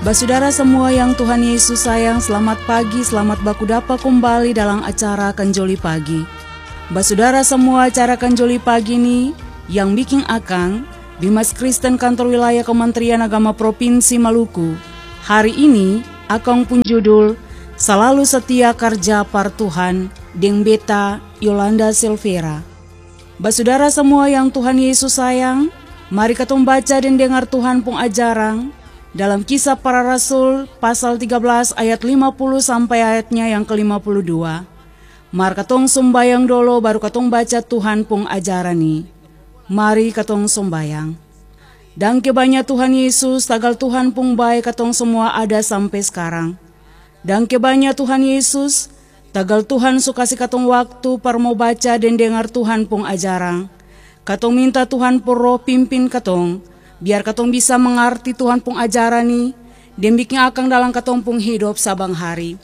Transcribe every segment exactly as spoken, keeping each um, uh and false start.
Basudara semua yang Tuhan Yesus sayang, selamat pagi, selamat baku dapat kembali dalam acara Kanjoli Pagi. Basudara semua, acara Kanjoli Pagi ini yang bikin akang Bimas Kristen Kantor Wilayah Kementerian Agama Provinsi Maluku. Hari ini akang pun judul Selalu Setia Kerja Par Tuhan Deng Beta Yolanda Silvera. Basudara semua yang Tuhan Yesus sayang, mari kita baca dan dengar Tuhan pun ajarang dalam Kisah Para Rasul pasal tiga belas ayat lima puluh sampai ayatnya yang ke lima puluh dua. Mari katong sembayang dolo baru katong baca Tuhan pun ajaran nih. Mari katong sembayang. Dan kebanya Tuhan Yesus, tagal Tuhan pun baik katong semua ada sampai sekarang. Dan kebanya Tuhan Yesus, tagal Tuhan suka kasih katong waktu par mau baca dan dengar Tuhan pun ajarang. Katong minta Tuhan pun roh pimpin katong, biar katong bisa mengerti Tuhan pun ajaran nih, dan bikin akang dalam katong pun hidup sabang hari.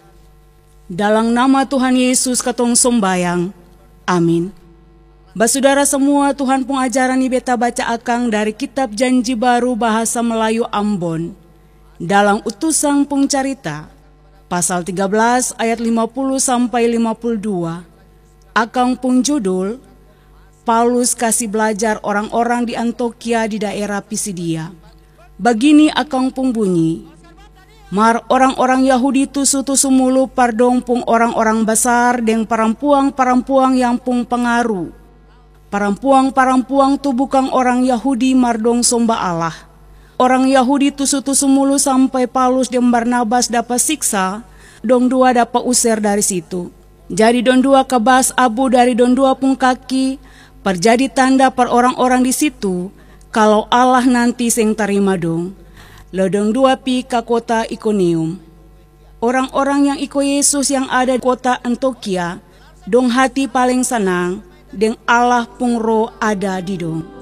Dalam nama Tuhan Yesus katong sembayang. Amin. Basudara semua, Tuhan pun ajaran nih beta baca akang dari kitab Janji Baru bahasa Melayu Ambon. Dalam utusan pun carita, pasal tiga belas ayat lima puluh sampai lima puluh dua. Akang pun judul Paulus kasih belajar orang-orang di Antioquia di daerah Pisidia. Begini akang pun bunyi, mar orang-orang Yahudi tusu-tusu mulu pardong pung orang-orang besar deng parampuang-parampuang yang pung pengaruh. Parampuang-parampuang tu bukan orang Yahudi mardong somba Allah. Orang Yahudi tusu-tusu mulu sampai Paulus dan Barnabas dapat siksa, dong dua dapat usir dari situ. Jadi dong dua kebas abu dari dong dua pung kaki, perjadi tanda per orang-orang di situ, kalau Allah nanti seng terima dong. Lodong dua pi ke kota Ikonium. Orang-orang yang iko Yesus yang ada di kota Antioquia, dong hati paling senang, deng Allah pung roh ada di dong.